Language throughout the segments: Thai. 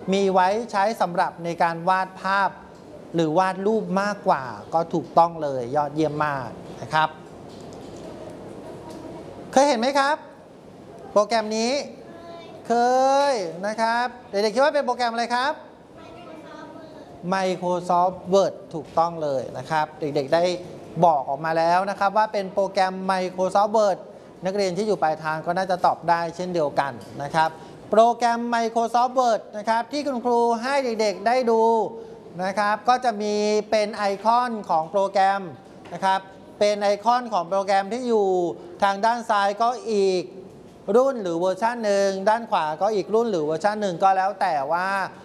มีไว้ใช้สำหรับในการวาดภาพหรือวาดรูปมากกว่าก็ถูกต้องเลยยอดเยี่ยมมากนะครับเคยเห็นไหมครับโปรแกรมนี้เคยนะครับเด็กๆคิดว่าเป็นโปรแกรมอะไรครับ Microsoft Word ถูกต้องเลยนะครับเด็กๆได้บอกออกมาแล้วนะครับว่าเป็นโปรแกรม Microsoft Word นักเรียนที่อยู่ปลายทางก็น่าจะตอบได้เช่นเดียวกันนะครับโปรแกรม Microsoft Word นะครับที่คุณครูให้เด็กๆได้ดูนะครับก็จะมีเป็นไอคอนของโปรแกรมนะครับเป็นไอคอนของโปรแกรมที่อยู่ทางด้านซ้ายก็อีกรุ่นหรือเวอร์ชันหนึ่งด้านขวาก็อีกรุ่นหรือเวอร์ชันหนึ่งก็แล้วแต่ว่า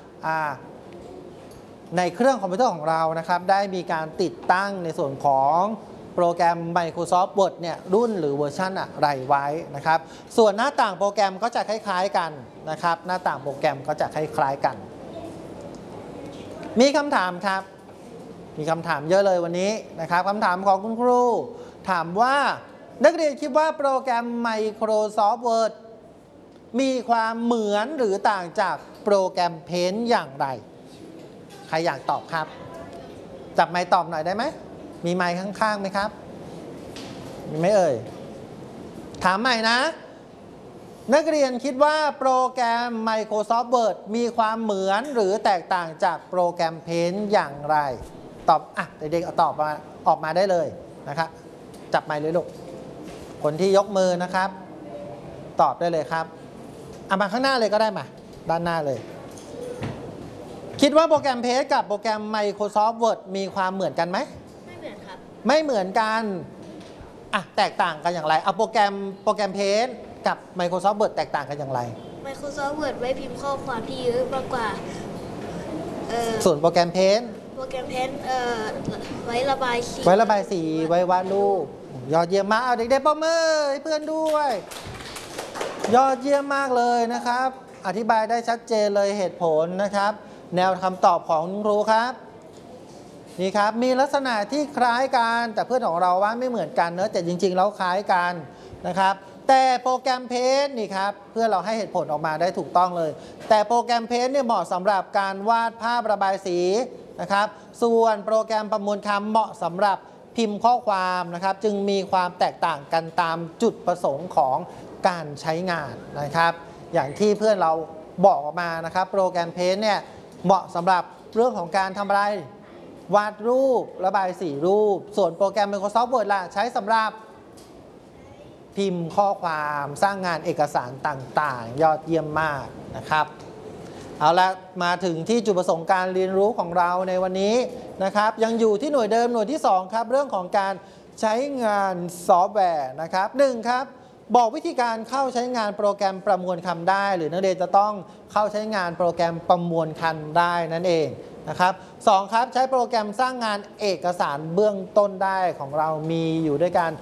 ในเครื่องคอมพิวเตอร์ของเรานะครับได้มีการติดตั้งในส่วนของโปรแกรม Microsoft Word เนี่ยรุ่นหรือเวอร์ชันอะไรไว้นะครับส่วนหน้าต่างโปรแกรมก็จะคล้ายๆกันนะครับหน้าต่างโปรแกรมก็จะคล้ายๆกันมีคำถามครับมีคำถามเยอะเลยวันนี้นะครับคำถามของคุณครูถามว่านักเรียนคิดว่าโปรแกรม Microsoft Word มีความเหมือนหรือต่างจากโปรแกรม Paint อย่างไรใครอยากตอบครับจับไมค์ตอบหน่อยได้ไหมมีไมค์ข้างๆไหมครับมีไหมเอ่ยถามใหม่นะนักเรียนคิดว่าโปรแกรม Microsoft Word มีความเหมือนหรือแตกต่างจากโปรแกรม Paint อย่างไรตอบเด็กๆตอบมาออกมาได้เลยนะครับจับไมค์เลยลูกคนที่ยกมือนะครับตอบได้เลยครับมาข้างหน้าเลยก็ได้มาด้านหน้าเลยคิดว่าโปรแกรม Paint กับโปรแกรม Microsoft Word มีความเหมือนกันไหมไม่เหมือนครับไม่เหมือนกันแตกต่างกันอย่างไรเอาโปรแกรม Paint กับ Microsoft Word แตกต่างกันอย่างไร Microsoft Word ไว้พิมพ์ข้อความที่เยอะมากกว่าส่วนโปรแกรม Paint ไว้ระบายสีไว้วาดรูปยอดเยี่ยมมากเอาเด็กๆปรบมือให้เพื่อนด้วยยอดเยี่ยมมากเลยนะครับอธิบายได้ชัดเจนเลยเหตุผลนะครับแนวคำตอบของคุณครูครับนี่ครับมีลักษณะที่คล้ายกันแต่เพื่อนของเราว่าไม่เหมือนกันเนอะแต่จริงๆแล้วคล้ายกันนะครับแต่โปรแกรม Paint นี่ครับเพื่อนเราให้เหตุผลออกมาได้ถูกต้องเลยแต่โปรแกรม Paint เนี่ยเหมาะสำหรับการวาดภาพระบายสีนะครับส่วนโปรแกรมประมวลคำเหมาะสำหรับพิมพ์ข้อความนะครับจึงมีความแตกต่างกันตามจุดประสงค์ของการใช้งานนะครับอย่างที่เพื่อนเราบอกออกมานะครับโปรแกรม Paint เนี่ยเหมาะสำหรับเรื่องของการทำอะไรวาดรูประบายสีรูปส่วนโปรแกรม Microsoft Word ล่ะใช้สำหรับพิมพ์ข้อความสร้างงานเอกสารต่างๆยอดเยี่ยมมากนะครับเอาละมาถึงที่จุดประสงค์การเรียนรู้ของเราในวันนี้นะครับยังอยู่ที่หน่วยเดิมหน่วยที่2ครับเรื่องของการใช้งานซอฟต์แวร์นะครับ1ครับบอกวิธีการเข้าใช้งานโปรแกรมประมวลคำได้หรือนักเรียนจะต้องเข้าใช้งานโปรแกรมประมวลคำได้นั่นเองนะครับ2ครับใช้โปรแกรมสร้างงานเอกสารเบื้องต้นได้ของเรามีอยู่ด้วยกัน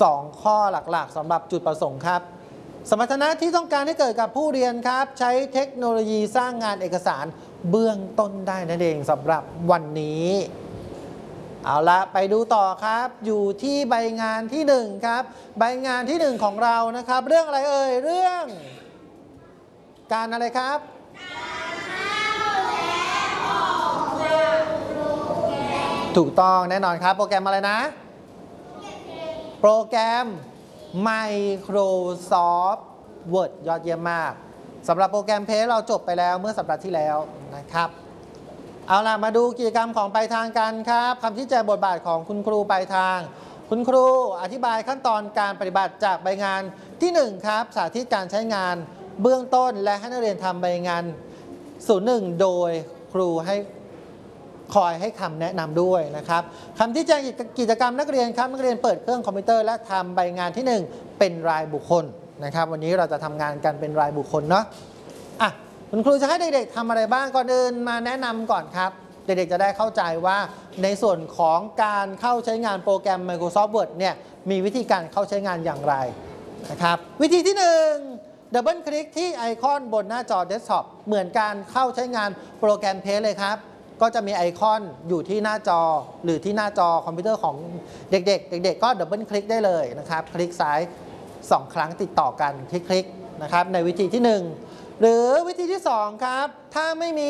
2ข้อหลักๆสำหรับจุดประสงค์ครับสมรรถนะที่ต้องการให้เกิดกับผู้เรียนครับใช้เทคโนโลยีสร้างงานเอกสารเบื้องต้นได้นั่นเองสำหรับวันนี้เอาละไปดูต่อครับอยู่ที่ใบงานที่1ครับใบงานที่1ของเรานะครับเรื่องอะไรเอ่ยเรื่องการอะไรครับถูกต้องแน่นอนครับโปรแกรมอะไรนะโปรแกรม Microsoft Word ยอดเยี่ยมมากสำหรับโปรแกรม Paint เราจบไปแล้วเมื่อสัปดาห์ที่แล้วนะครับเอาล่ะมาดูกิจกรรมของปลายทางกันครับคำชี้แจงบทบาทของคุณครูปลายทางคุณครูอธิบายขั้นตอนการปฏิบัติจากใบงานที่1ครับสาธิตการใช้งานเบื้องต้นและให้นักเรียนทำใบงาน01โดยครูให้คอยให้คำแนะนำด้วยนะครับคำที่แจ้งกิจกรรมนักเรียนครับนักเรียนเปิดเครื่องคอมพิวเตอร์และทำใบงานที่1เป็นรายบุคคลนะครับวันนี้เราจะทำงานกันเป็นรายบุคคลเนาะคุณครูจะให้เด็กๆทำอะไรบ้างก่อนอื่นมาแนะนำก่อนครับเด็กๆจะได้เข้าใจว่าในส่วนของการเข้าใช้งานโปรแกรม Microsoft Word เนี่ยมีวิธีการเข้าใช้งานอย่างไรนะครับวิธีที่1ดับเบิลคลิกที่ไอคอนบนหน้าจอเดสก์ท็อปเหมือนการเข้าใช้งานโปรแกรม Paint เลยครับก็จะมีไอคอนอยู่ที่หน้าจอหรือที่หน้าจอคอมพิวเตอร์ของเด็กๆก็ดับเบิลคลิกได้เลยนะครับคลิกซ้าย2 ครั้งติดต่อกันคลิกๆนะครับในวิธีที่1หรือวิธีที่2ครับถ้าไม่มี